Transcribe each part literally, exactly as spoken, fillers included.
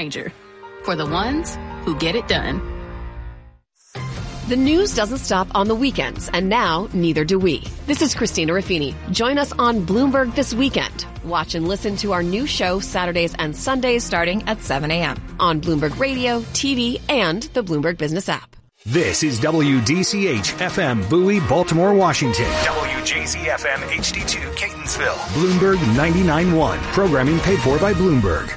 Grainger, for the ones who get it done. The news doesn't stop on the weekends, and now neither do we. This is Christina Raffini. Join us on Bloomberg This Weekend. Watch and listen to our new show Saturdays and Sundays starting at seven a.m. on Bloomberg Radio, T V, and the Bloomberg Business app. This is W D C H F M Bowie, Baltimore, Washington. W J Z F M H D two Catonsville. Bloomberg ninety-nine point one. Programming paid for by Bloomberg.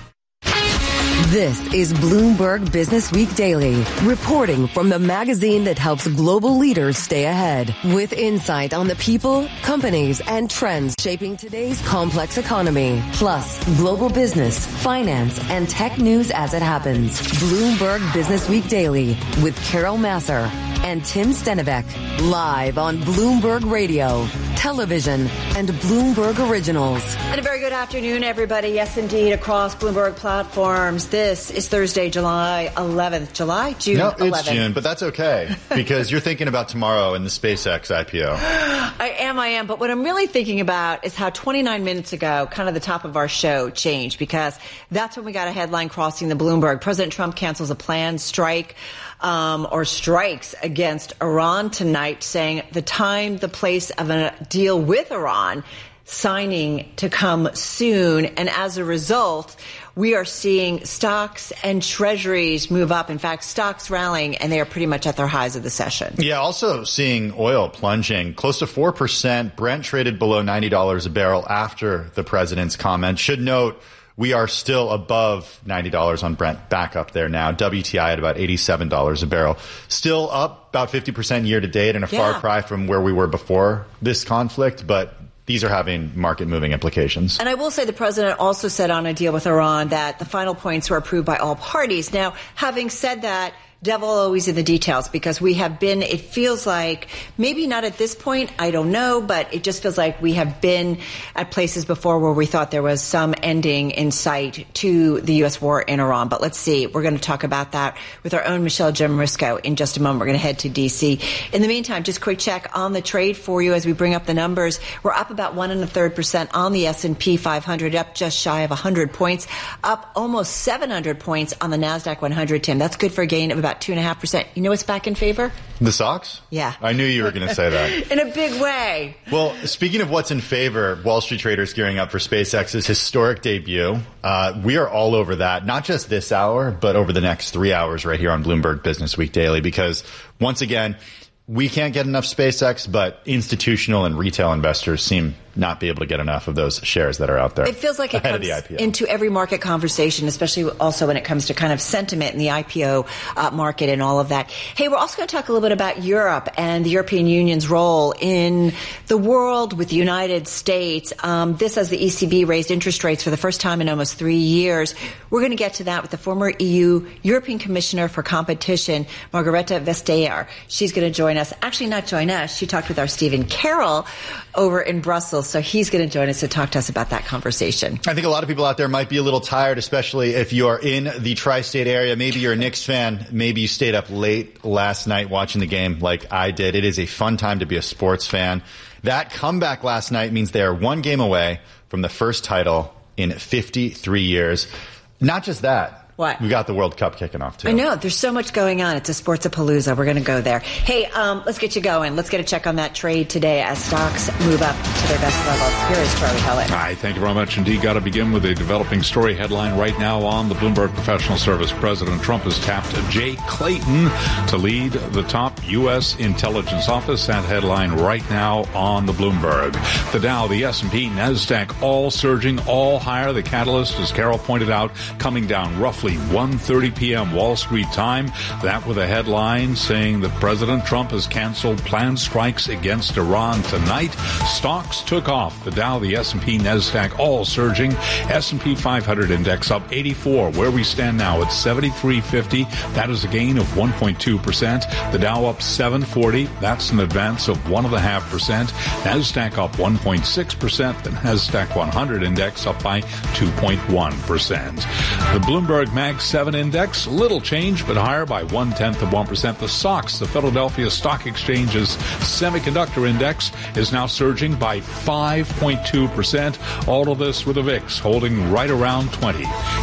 This is Bloomberg Business Week Daily, reporting from the magazine that helps global leaders stay ahead, with insight on the people, companies, and trends shaping today's complex economy, plus global business, finance, and tech news as it happens. Bloomberg Business Week Daily with Carol Masser and Tim Stenivek, live on Bloomberg Radio, television, and Bloomberg Originals. And a very good afternoon, everybody. Yes, indeed, across Bloomberg platforms. This is Thursday, July eleventh. July? June no, eleventh. It's June, but that's okay, because you're thinking about tomorrow and the SpaceX I P O. I am, I am. But what I'm really thinking about is how twenty-nine minutes ago, kind of the top of our show changed, because that's when we got a headline crossing the Bloomberg. President Trump cancels a planned strike um, or strikes against Iran tonight, saying the time, the place of a deal with Iran signing to come soon. And as a result, we are seeing stocks and treasuries move up. In fact, stocks rallying, and they are pretty much at their highs of the session. Yeah, also seeing oil plunging close to four percent. Brent traded below ninety dollars a barrel after the president's comment. Should note, we are still above ninety dollars on Brent, back up there now. W T I at about eighty-seven dollars a barrel. Still up about fifty percent year to date, and a yeah. far cry from where we were before this conflict, but these are having market-moving implications. And I will say the president also said on a deal with Iran that the final points were approved by all parties. Now, having said that, devil always in the details, because we have been, it feels like, maybe not at this point, I don't know, but it just feels like we have been at places before where we thought there was some ending in sight to the U S war in Iran. But let's see. We're going to talk about that with our own Michelle Jimrisco in just a moment. We're going to head to D C. In the meantime, just quick check on the trade for you as we bring up the numbers. We're up about one and a third percent on the S and P five hundred, up just shy of one hundred points, up almost seven hundred points on the NASDAQ one hundred, Tim. That's good for a gain of about two and a half percent. You know what's back in favor? The stocks? Yeah. I knew you were going to say that. In a big way. Well, speaking of what's in favor, Wall Street traders gearing up for SpaceX's historic debut. Uh, we are all over that, not just this hour, but over the next three hours right here on Bloomberg Business Week Daily, because once again, we can't get enough SpaceX, but institutional and retail investors seem not be able to get enough of those shares that are out there. It feels like it comes into every market conversation, especially also when it comes to kind of sentiment in the I P O uh, market and all of that. Hey, we're also going to talk a little bit about Europe and the European Union's role in the world with the United States. Um, this as the E C B raised interest rates for the first time in almost three years. We're going to get to that with the former E U European Commissioner for Competition, Margrethe Vestager. She's going to join us. Actually, not join us. She talked with our Stephen Carroll over in Brussels. So he's going to join us to talk to us about that conversation. I think a lot of people out there might be a little tired, especially if you are in the tri-state area. Maybe you're a Knicks fan. Maybe you stayed up late last night watching the game like I did. It is a fun time to be a sports fan. That comeback last night means they are one game away from the first title in fifty-three years. Not just that. What? We got the World Cup kicking off, too. I know. There's so much going on. It's a sports-a-palooza. We're going to go there. Hey, um, let's get you going. Let's get a check on that trade today as stocks move up to their best levels. Here is Charlie Hellett. Hi, thank you very much indeed. Got to begin with a developing story headline right now on the Bloomberg Professional Service. President Trump has tapped Jay Clayton to lead the top U S intelligence office. That headline right now on the Bloomberg. The Dow, the S and P, NASDAQ all surging, all higher. The catalyst, as Carol pointed out, coming down roughly one thirty p.m. Wall Street time. That with a headline saying that President Trump has canceled planned strikes against Iran tonight. Stocks took off. The Dow, the S and P, NASDAQ all surging. S and P five hundred index up eighty-four. Where we stand now at seventy-three fifty. That is a gain of one point two percent. The Dow up seven forty. That's an advance of one point five percent. NASDAQ up one point six percent. The NASDAQ one hundred index up by two point one percent. The Bloomberg Mag seven index, little change, but higher by one-tenth of one percent. The S O X, the Philadelphia Stock Exchange's semiconductor index, is now surging by five point two percent. All of this with the V I X holding right around twenty.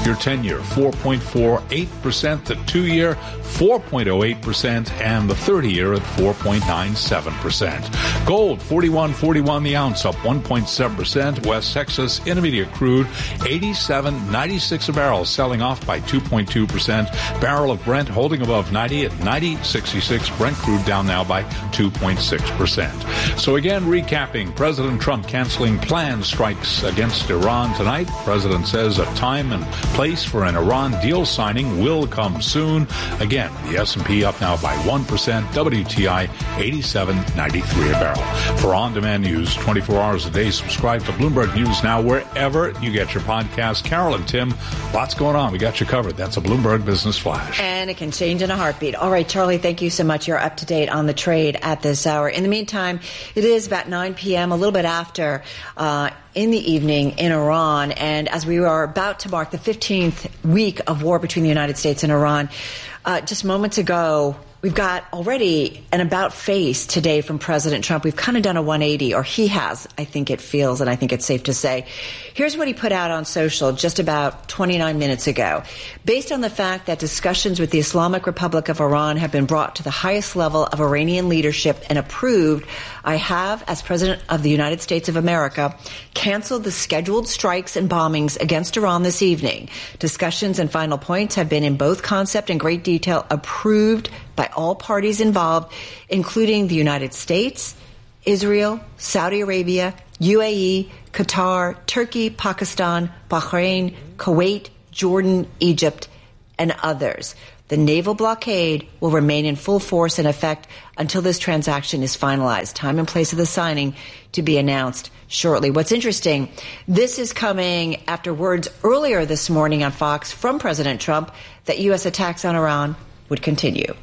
Your ten-year, four point four eight percent. The two-year, four point oh eight percent. And the thirty-year at four point nine seven percent. Gold, forty-one forty-one the ounce, up one point seven percent. West Texas Intermediate crude, eighty-seven ninety-six a barrel, selling off by two point two percent. Barrel of Brent holding above ninety at ninety sixty-six. Brent crude down now by two point six percent. So again, recapping, President Trump canceling planned strikes against Iran tonight. President says a time and place for an Iran deal signing will come soon. Again, the S and P up now by one percent. W T I eighty-seven ninety-three a barrel. For on-demand news twenty-four hours a day, subscribe to Bloomberg News Now wherever you get your podcast. Carol and Tim, lots going on. We got you covered. That's a Bloomberg Business Flash. And it can change in a heartbeat. All right, Charlie, thank you so much. You're up to date on the trade at this hour. In the meantime, it is about nine p.m., a little bit after, uh, in the evening in Iran. And as we are about to mark the fifteenth week of war between the United States and Iran, uh, just moments ago, we've got already an about face today from President Trump. We've kind of done a one eighty, or he has, I think it feels, and I think it's safe to say. Here's what he put out on social just about twenty-nine minutes ago. Based on the fact that discussions with the Islamic Republic of Iran have been brought to the highest level of Iranian leadership and approved, I have, as President of the United States of America, canceled the scheduled strikes and bombings against Iran this evening. Discussions and final points have been in both concept and great detail approved by all parties involved, including the United States, Israel, Saudi Arabia, U A E, Qatar, Turkey, Pakistan, Bahrain, Kuwait, Jordan, Egypt, and others. The naval blockade will remain in full force and effect until this transaction is finalized. Time and place of the signing to be announced shortly. What's interesting, this is coming after words earlier this morning on Fox from President Trump that U S attacks on Iran would continue.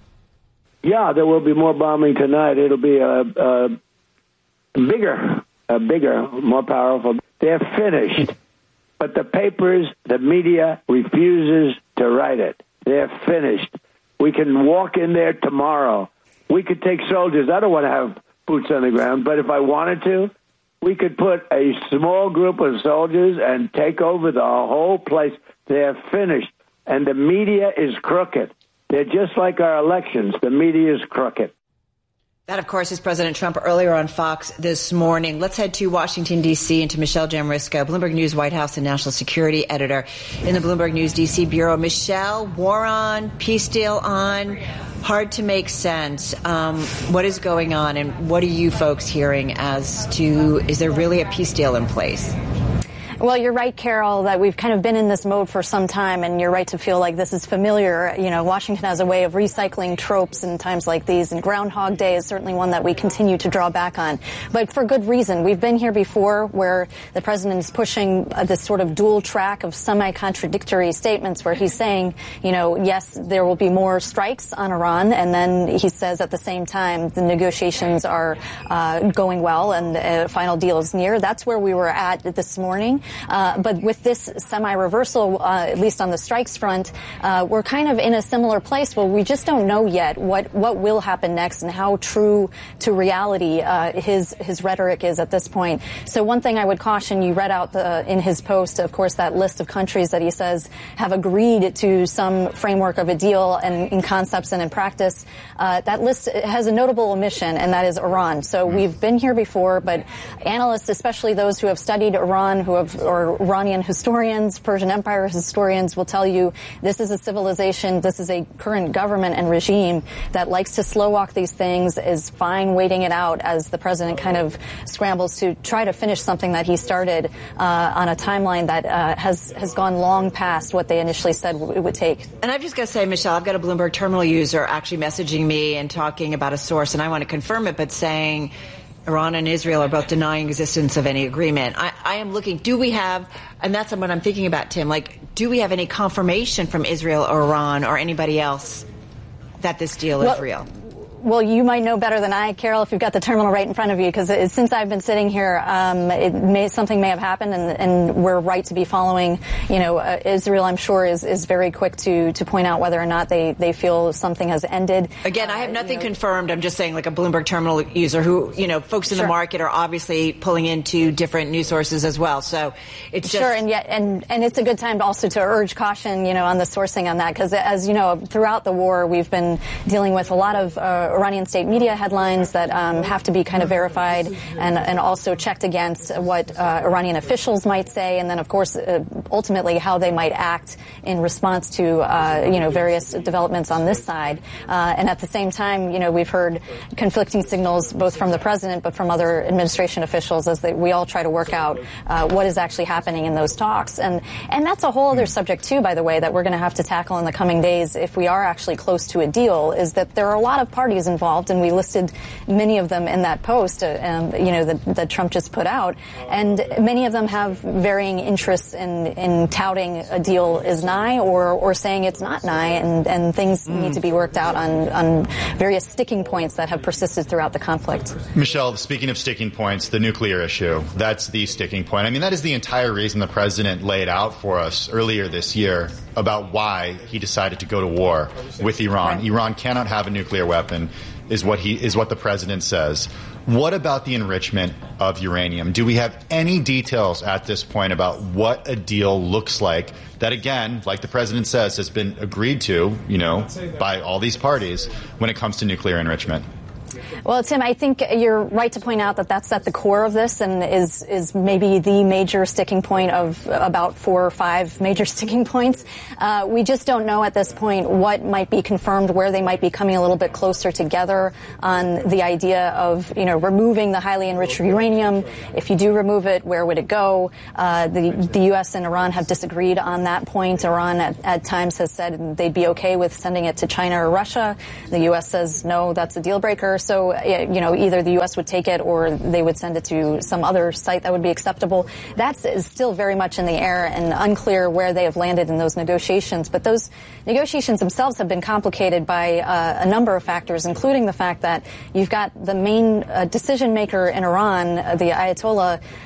Yeah, there will be more bombing tonight. It'll be a, a bigger, a bigger, more powerful. They're finished, but the papers, the media refuses to write it. They're finished. We can walk in there tomorrow. We could take soldiers. I don't want to have boots on the ground, but if I wanted to, we could put a small group of soldiers and take over the whole place. They're finished, and the media is crooked. They're just like our elections. The media is crooked. That, of course, is President Trump earlier on Fox this morning. Let's head to Washington, D C, and to Michelle Jamrisko, Bloomberg News White House and National Security Editor in the Bloomberg News D C Bureau. Michelle, war on, peace deal on, hard to make sense. Um, what is going on, and what are you folks hearing as to, is there really a peace deal in place? Well, you're right, Carol, that we've kind of been in this mode for some time, and you're right to feel like this is familiar. You know, Washington has a way of recycling tropes in times like these, and Groundhog Day is certainly one that we continue to draw back on. But for good reason. We've been here before where the president is pushing uh, this sort of dual track of semi-contradictory statements where he's saying, you know, yes, there will be more strikes on Iran, and then he says at the same time the negotiations are uh, going well and a final deal is near. That's where we were at this morning. Uh, but with this semi-reversal, uh, at least on the strikes front, uh, we're kind of in a similar place where we just don't know yet what, what will happen next and how true to reality uh, his his rhetoric is at this point. So one thing I would caution, you read out the, in his post, of course, that list of countries that he says have agreed to some framework of a deal and in concepts and in practice. Uh, that list has a notable omission, and that is Iran. So we've been here before, but analysts, especially those who have studied Iran, who have or Iranian historians, Persian Empire historians will tell you this is a civilization, this is a current government and regime that likes to slow walk these things, is fine waiting it out as the president kind of scrambles to try to finish something that he started uh, on a timeline that uh, has, has gone long past what they initially said it would take. And I've just got to say, Michelle, I've got a Bloomberg terminal user actually messaging me and talking about a source, and I want to confirm it, but saying Iran and Israel are both denying existence of any agreement. I, I am looking, do we have, and that's what I'm thinking about, Tim, like, do we have any confirmation from Israel or Iran or anybody else that this deal well, is real? Well, you might know better than I, Carol, if you've got the terminal right in front of you, because since I've been sitting here, um, it may, something may have happened, and, and we're right to be following. You know, uh, Israel, I'm sure, is, is very quick to, to point out whether or not they, they feel something has ended. Again, I have nothing uh, you know, confirmed. I'm just saying, like a Bloomberg terminal user who, you know, folks in sure. the market are obviously pulling into different news sources as well. So it's just... Sure, and yet, and, and it's a good time also to urge caution, you know, on the sourcing on that, because as you know, throughout the war, we've been dealing with a lot of uh, Iranian state media headlines that um, have to be kind of verified and, and also checked against what uh, Iranian officials might say, and then, of course, uh, ultimately how they might act in response to, uh, you know, various developments on this side. Uh, and at the same time, you know, we've heard conflicting signals both from the president but from other administration officials as they, we all try to work out uh, what is actually happening in those talks. And, and that's a whole other subject, too, by the way, that we're going to have to tackle in the coming days if we are actually close to a deal, is that there are a lot of parties involved, and we listed many of them in that post, uh, um, you know, that, that Trump just put out. And many of them have varying interests in, in touting a deal is nigh or, or saying it's not nigh, and, and things mm. need to be worked out on, on various sticking points that have persisted throughout the conflict. Michelle, speaking of sticking points, the nuclear issue, that's the sticking point. I mean, that is the entire reason the president laid out for us earlier this year about why he decided to go to war with Iran. Right. Iran cannot have a nuclear weapon. Is what he is what the president says. What about the enrichment of uranium? Do we have any details at this point about what a deal looks like that, again, like the president says, has been agreed to, you know, by all these parties when it comes to nuclear enrichment? Well, Tim, I think you're right to point out that that's at the core of this and is is maybe the major sticking point of about four or five major sticking points. Uh, we just don't know at this point what might be confirmed, where they might be coming a little bit closer together on the idea of, you know, removing the highly enriched uranium. If you do remove it, where would it go? Uh, the, the U S and Iran have disagreed on that point. Iran at, at times has said they'd be okay with sending it to China or Russia. The U S says, no, that's a deal breaker. So, you know, either the U S would take it or they would send it to some other site that would be acceptable. That's is still very much in the air and unclear where they have landed in those negotiations. But those negotiations themselves have been complicated by uh, a number of factors, including the fact that you've got the main uh, decision maker in Iran, uh, the Ayatollah